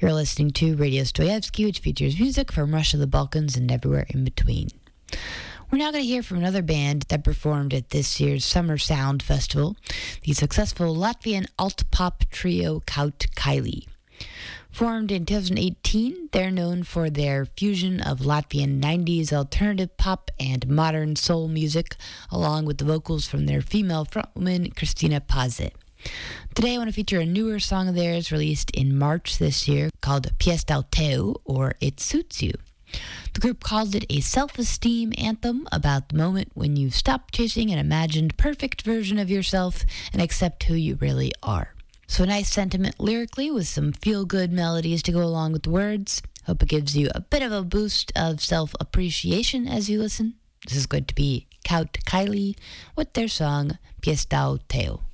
You're listening to Radio Stoyevsky, which features music from Russia, the Balkans, and everywhere in between. We're now going to hear from another band that performed at this year's Summer Sound Festival, the successful Latvian alt-pop trio Kaut Kaili. Formed in 2018, they're known for their fusion of Latvian 90s alternative pop and modern soul music, along with the vocals from their female frontwoman, Kristina Paze. Today I want to feature a newer song of theirs released in March this year called Piestal Teu, or It Suits You. The group called it a self-esteem anthem about the moment when you stop chasing an imagined perfect version of yourself and accept who you really are. So a nice sentiment lyrically with some feel-good melodies to go along with the words. Hope it gives you a bit of a boost of self-appreciation as you listen. This is going to be Kaut Kaili with their song Piestal Teu.